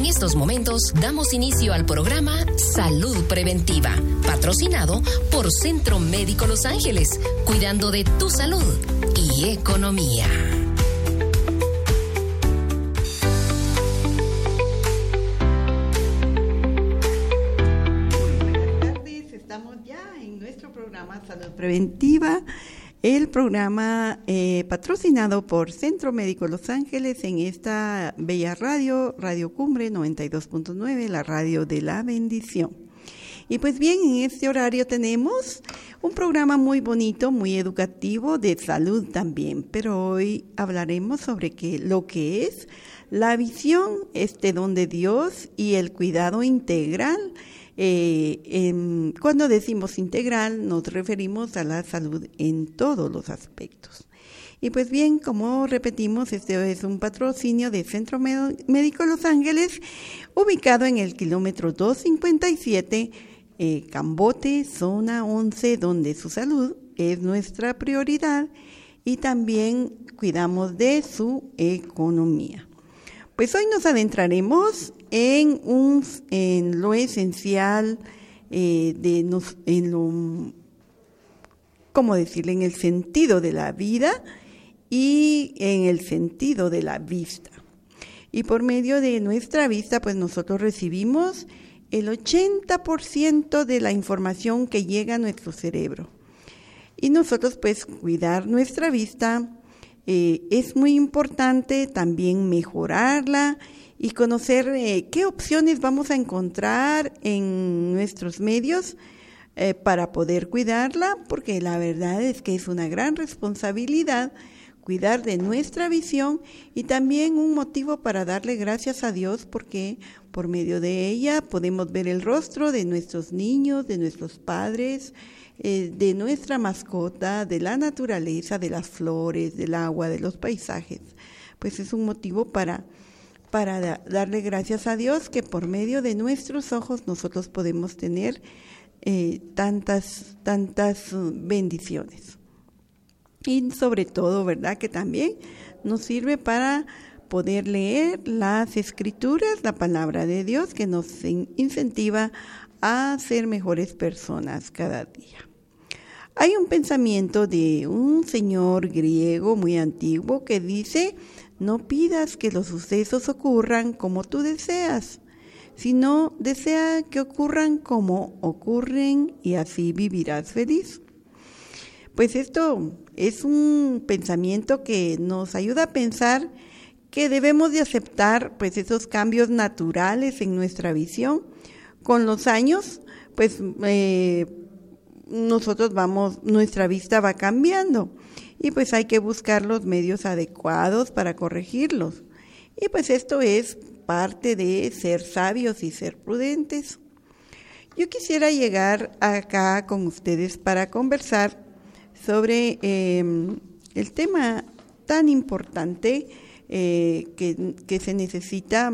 En estos momentos damos inicio al programa Salud Preventiva, patrocinado por Centro Médico Los Ángeles, cuidando de tu salud y economía. Buenas tardes, estamos ya en nuestro programa Salud Preventiva. El programa patrocinado por Centro Médico Los Ángeles en esta bella radio, Radio Cumbre 92.9, la radio de la bendición. Y pues bien, en este horario tenemos un programa muy bonito, muy educativo, de salud también, pero hoy hablaremos sobre lo que es la visión, este don de Dios y el cuidado integral. Cuando decimos integral nos referimos a la salud en todos los aspectos. Y pues bien, como repetimos, este es un patrocinio de Centro Médico Los Ángeles, ubicado en el kilómetro 257, Cambote, zona 11, donde su salud es nuestra prioridad y también cuidamos de su economía. Pues hoy nos adentraremos en lo esencial, en el sentido de la vida y en el sentido de la vista. Y por medio de nuestra vista, pues nosotros recibimos el 80% de la información que llega a nuestro cerebro. Y nosotros, pues, cuidar nuestra vista es muy importante, también mejorarla y conocer qué opciones vamos a encontrar en nuestros medios para poder cuidarla, porque la verdad es que es una gran responsabilidad cuidar de nuestra visión y también un motivo para darle gracias a Dios, porque por medio de ella podemos ver el rostro de nuestros niños, de nuestros padres, de nuestra mascota, de la naturaleza, de las flores, del agua, de los paisajes. Pues es un motivo para darle gracias a Dios que por medio de nuestros ojos nosotros podemos tener tantas bendiciones. Y sobre todo, ¿verdad?, que también nos sirve para poder leer las escrituras, la palabra de Dios, que nos incentiva a ser mejores personas cada día. Hay un pensamiento de un señor griego muy antiguo que dice: no pidas que los sucesos ocurran como tú deseas, sino desea que ocurran como ocurren y así vivirás feliz. Pues esto es un pensamiento que nos ayuda a pensar que debemos de aceptar pues esos cambios naturales en nuestra visión. Con los años, pues nuestra vista va cambiando y pues hay que buscar los medios adecuados para corregirlos. Y pues esto es parte de ser sabios y ser prudentes. Yo quisiera llegar acá con ustedes para conversar sobre el tema tan importante que se necesita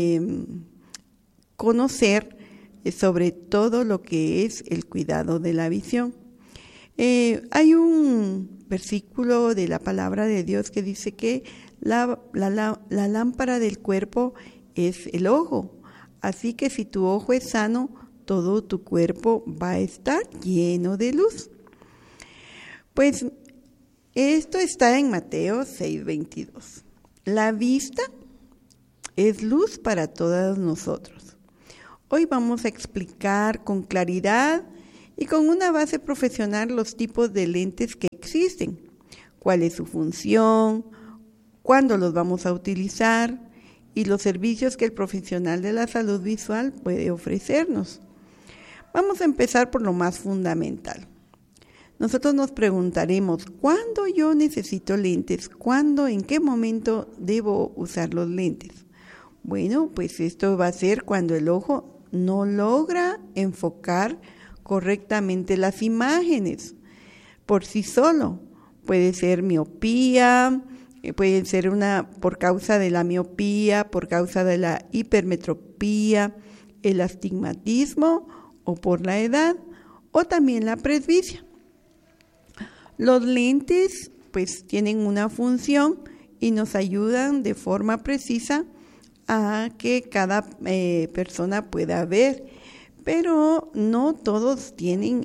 conocer sobre todo lo que es el cuidado de la visión. Hay un versículo de la palabra de Dios que dice que la lámpara del cuerpo es el ojo. Así que si tu ojo es sano, todo tu cuerpo va a estar lleno de luz. Pues esto está en Mateo 6:22. La vista es luz para todos nosotros. Hoy vamos a explicar con claridad y con una base profesional los tipos de lentes que existen, cuál es su función, cuándo los vamos a utilizar y los servicios que el profesional de la salud visual puede ofrecernos. Vamos a empezar por lo más fundamental. Nosotros nos preguntaremos, ¿cuándo yo necesito lentes? ¿Cuándo, en qué momento debo usar los lentes? Bueno, pues esto va a ser cuando el ojo no logra enfocar correctamente las imágenes por sí solo. Puede ser miopía, puede ser por causa de la miopía, por causa de la hipermetropía, el astigmatismo o por la edad o también la presbicia. Los lentes pues tienen una función y nos ayudan de forma precisa a que cada persona pueda ver, pero no todos tienen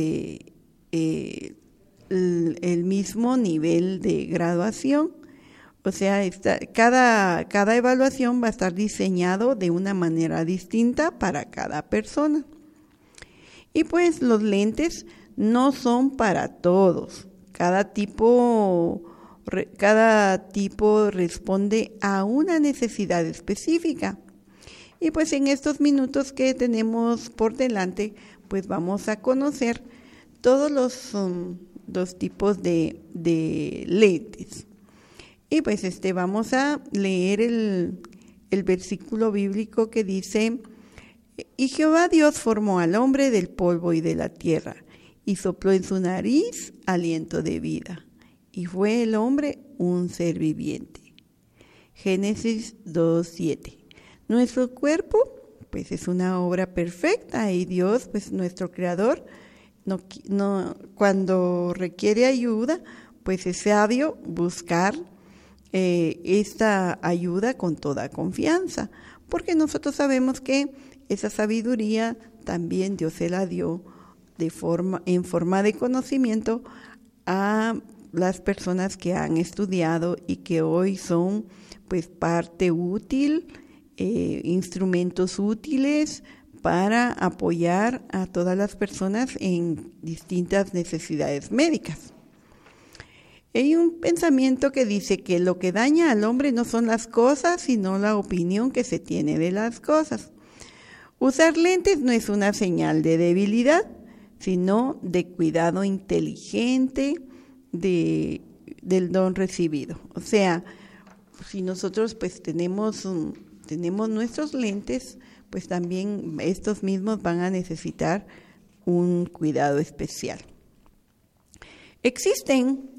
el mismo nivel de graduación. O sea, cada evaluación va a estar diseñado de una manera distinta para cada persona. Y pues los lentes no son para todos. Cada tipo responde a una necesidad específica. Y pues en estos minutos que tenemos por delante, pues vamos a conocer todos los tipos de lentes. Y pues vamos a leer el versículo bíblico que dice: y Jehová Dios formó al hombre del polvo y de la tierra, y sopló en su nariz aliento de vida, y fue el hombre un ser viviente. Génesis 2:7. Nuestro cuerpo, pues es una obra perfecta, y Dios, pues nuestro creador, cuando requiere ayuda, pues es sabio buscar esta ayuda con toda confianza, porque nosotros sabemos que esa sabiduría también Dios se la dio en forma de conocimiento a las personas que han estudiado y que hoy son pues parte útil, instrumentos útiles para apoyar a todas las personas en distintas necesidades médicas. Hay un pensamiento que dice que lo que daña al hombre no son las cosas, sino la opinión que se tiene de las cosas. Usar lentes no es una señal de debilidad, sino de cuidado inteligente del don recibido. O sea, si nosotros pues tenemos nuestros lentes, pues también estos mismos van a necesitar un cuidado especial. Existen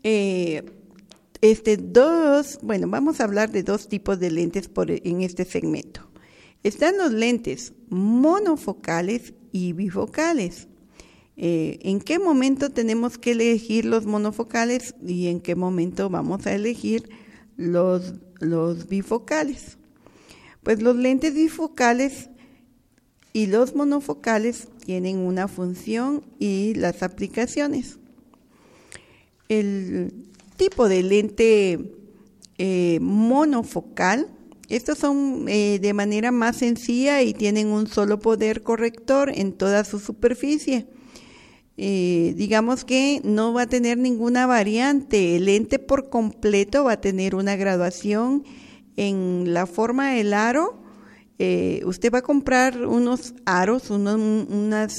vamos a hablar de dos tipos de lentes en este segmento. Están los lentes monofocales y bifocales. ¿En qué momento tenemos que elegir los monofocales y en qué momento vamos a elegir los bifocales? Pues los lentes bifocales y los monofocales tienen una función y las aplicaciones. El tipo de lente monofocal, estos son de manera más sencilla y tienen un solo poder corrector en toda su superficie. Digamos que no va a tener ninguna variante. El lente por completo va a tener una graduación en la forma del aro. Usted va a comprar unos aros, unas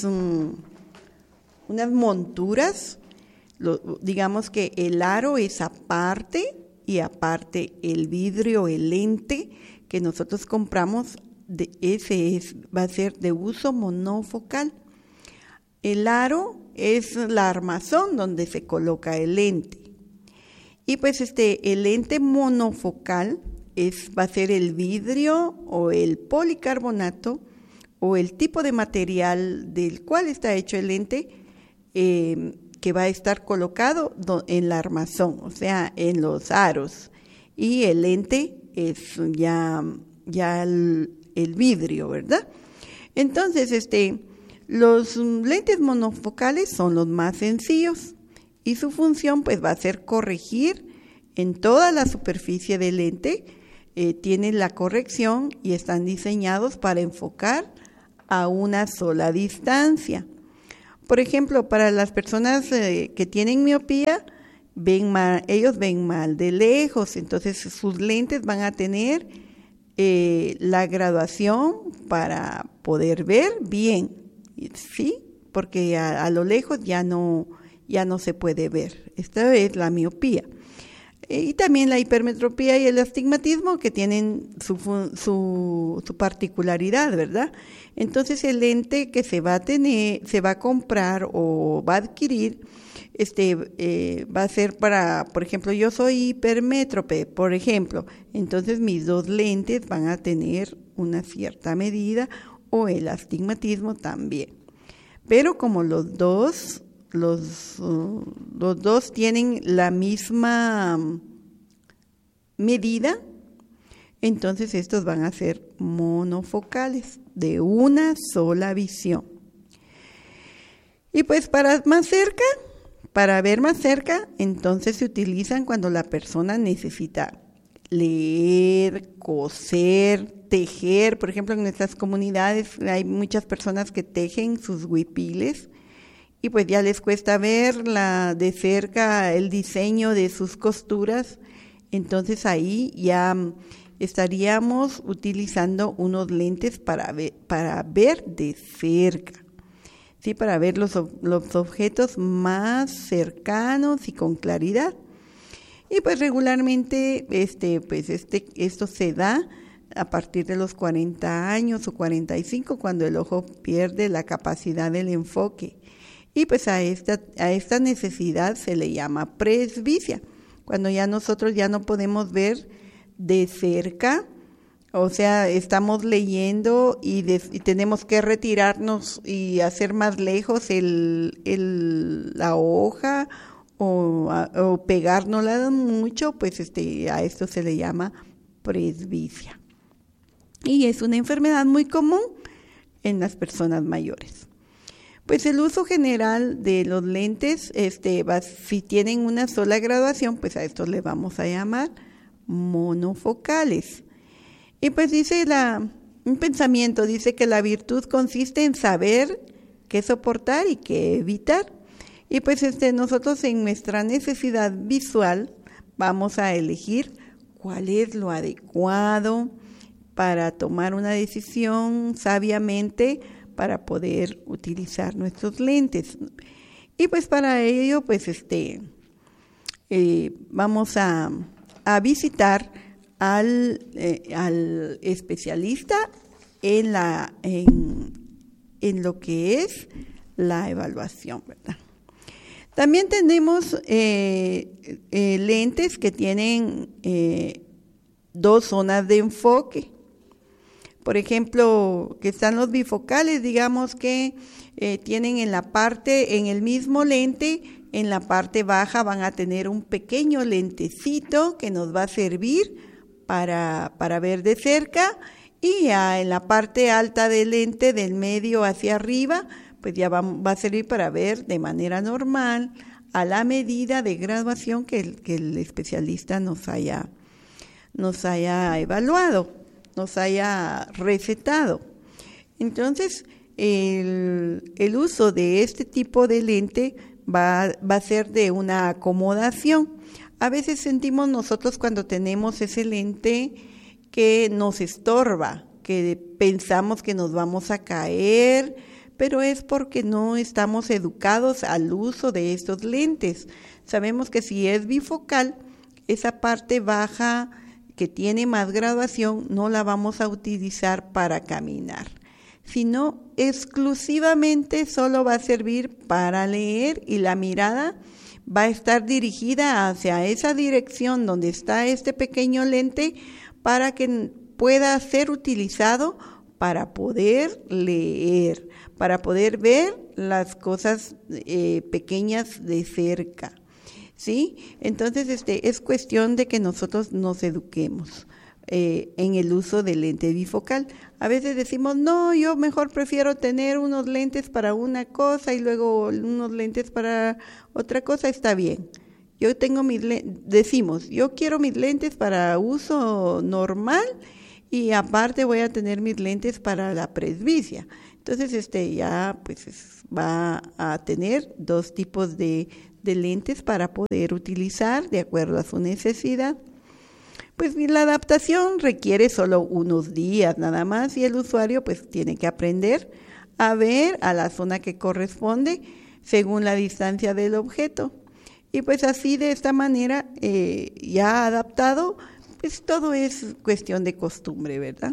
monturas. Digamos que el aro es aparte y aparte el vidrio, el lente que nosotros compramos, va a ser de uso monofocal. El aro es la armazón donde se coloca el lente. Y pues el lente monofocal va a ser el vidrio o el policarbonato o el tipo de material del cual está hecho el lente, que va a estar colocado en la armazón, o sea, en los aros. Y el lente es ya el vidrio, ¿verdad? Entonces, los lentes monofocales son los más sencillos y su función pues va a ser corregir en toda la superficie del lente. Tienen la corrección y están diseñados para enfocar a una sola distancia. Por ejemplo, para las personas que tienen miopía, ellos ven mal de lejos, entonces sus lentes van a tener la graduación para poder ver bien, ¿sí? Porque a lo lejos ya no se puede ver. Esta es la miopía. Y también la hipermetropía y el astigmatismo, que tienen su particularidad, ¿verdad? Entonces el lente que se va a comprar o va a adquirir, va a ser para, por ejemplo, yo soy hipermétrope, por ejemplo, entonces mis dos lentes van a tener una cierta medida, o el astigmatismo también. Pero como los dos tienen la misma medida, Entonces estos van a ser monofocales, de una sola visión. Y pues para ver más cerca, entonces se utilizan cuando la persona necesita leer, coser, tejer. Por ejemplo, en nuestras comunidades hay muchas personas que tejen sus huipiles y pues ya les cuesta ver de cerca el diseño de sus costuras. Entonces ahí ya estaríamos utilizando unos lentes para ver de cerca, ¿sí? Para ver los objetos más cercanos y con claridad. Y pues regularmente esto se da a partir de los 40 años o 45, cuando el ojo pierde la capacidad del enfoque. Y pues a esta necesidad se le llama presbicia, cuando ya nosotros ya no podemos ver de cerca, o sea, estamos leyendo y tenemos que retirarnos y hacer más lejos la hoja o pegárnosla mucho, pues a esto se le llama presbicia. Y es una enfermedad muy común en las personas mayores. Pues el uso general de los lentes, si tienen una sola graduación, pues a estos le vamos a llamar monofocales. Y pues un pensamiento dice que la virtud consiste en saber qué soportar y qué evitar. Y pues nosotros en nuestra necesidad visual vamos a elegir cuál es lo adecuado para tomar una decisión sabiamente para poder utilizar nuestros lentes. Y pues para ello pues vamos a visitar al especialista en lo que es la evaluación, ¿verdad? También tenemos lentes que tienen 2 zonas de enfoque. Por ejemplo, que están los bifocales, digamos que tienen en el mismo lente, en la parte baja van a tener un pequeño lentecito que nos va a servir para ver de cerca, y en la parte alta del lente, del medio hacia arriba, pues ya va a servir para ver de manera normal a la medida de graduación que el especialista nos haya evaluado, nos haya recetado. Entonces, el uso de este tipo de lente va a ser de una acomodación. A veces sentimos nosotros cuando tenemos ese lente que nos estorba, que pensamos que nos vamos a caer, pero es porque no estamos educados al uso de estos lentes. Sabemos que si es bifocal, esa parte baja que tiene más graduación no la vamos a utilizar para caminar, sino exclusivamente solo va a servir para leer, y la mirada va a estar dirigida hacia esa dirección donde está este pequeño lente para que pueda ser utilizado para poder leer, para poder ver las cosas pequeñas de cerca, ¿sí? Entonces, es cuestión de que nosotros nos eduquemos en el uso del lente bifocal. A veces decimos, no, yo mejor prefiero tener unos lentes para una cosa y luego unos lentes para otra cosa. Está bien. Yo quiero mis lentes para uso normal y aparte voy a tener mis lentes para la presbicia. Entonces, ya pues va a tener 2 tipos de lentes para poder utilizar de acuerdo a su necesidad. Pues la adaptación requiere solo unos días nada más, y el usuario pues tiene que aprender a ver a la zona que corresponde según la distancia del objeto. Y pues así, de esta manera, ya adaptado, pues todo es cuestión de costumbre, ¿verdad?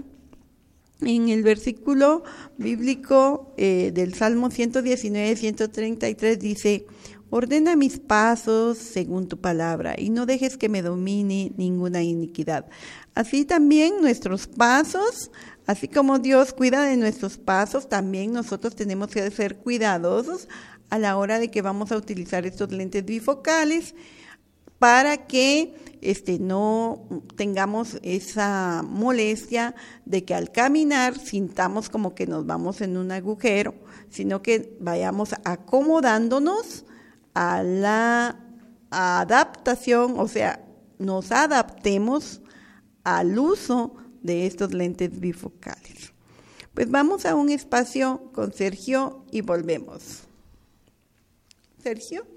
En el versículo bíblico del Salmo 119, 133 dice: ordena mis pasos según tu palabra y no dejes que me domine ninguna iniquidad. Así también nuestros pasos, así como Dios cuida de nuestros pasos, también nosotros tenemos que ser cuidadosos a la hora de que vamos a utilizar estos lentes bifocales para que no tengamos esa molestia de que al caminar sintamos como que nos vamos en un agujero, sino que vayamos acomodándonos a la adaptación, o sea, nos adaptemos al uso de estos lentes bifocales. Pues vamos a un espacio con Sergio y volvemos. Sergio.